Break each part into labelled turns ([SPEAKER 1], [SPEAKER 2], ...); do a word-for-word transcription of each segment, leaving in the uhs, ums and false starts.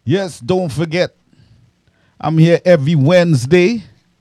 [SPEAKER 1] Yes, don't forget, I'm here every Wednesday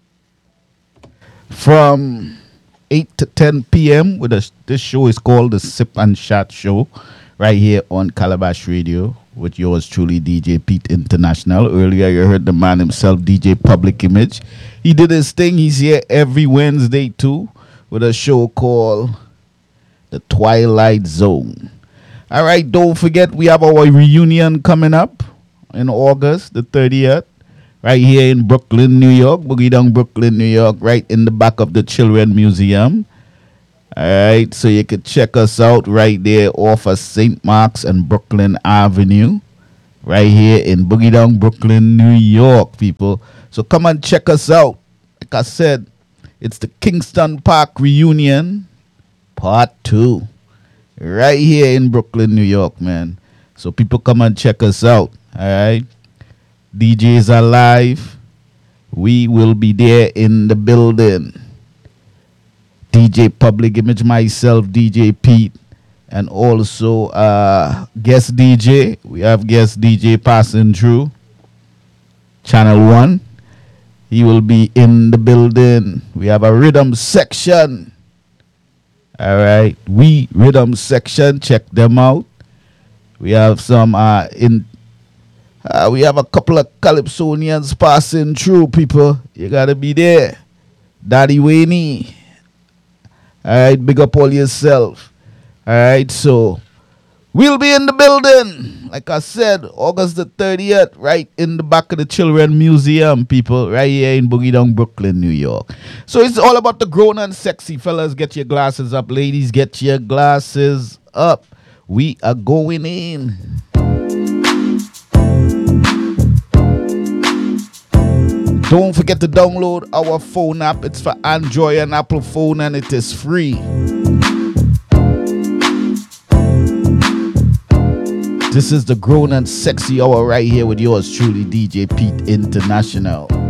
[SPEAKER 1] from eight to ten p m with a, this show is called the Sip and Chat Show right here on Calabash Radio with yours truly, D J Pete International. Earlier you heard the man himself, D J Public Image. He did his thing. He's here every Wednesday too with a show called The Twilight Zone. All right, don't forget we have our reunion coming up in August the thirtieth. Right here in Brooklyn, New York. Boogie Down, Brooklyn, New York. Right in the back of the Children Museum. All right. So you can check us out right there off of Saint Mark's and Brooklyn Avenue. Right here in Boogie Down, Brooklyn, New York, people. So come and check us out. Like I said, it's the Kingston Park Reunion Part two. Right here in Brooklyn, New York, man. So people come and check us out. All right. D Js are live. We will be there in the building. D J Public Image, myself, D J Pete, and also uh, guest D J. We have guest D J passing through Channel one. He will be in the building. We have a rhythm section. All right. We rhythm section. Check them out. We have some uh, in. Uh, we have a couple of Calypsonians passing through, people. You gotta be there. Daddy Wayne. Alright, big up all yourself. Alright, so we'll be in the building. Like I said, August the thirtieth, right in the back of the Children Museum, people. Right here in Boogie Down, Brooklyn, New York. So it's all about the grown and sexy. Fellas, get your glasses up. Ladies, get your glasses up. We are going in. Don't forget to download our phone app. It's for Android and Apple phone and it is free. This is the grown and sexy hour right here with yours truly, D J Pete International.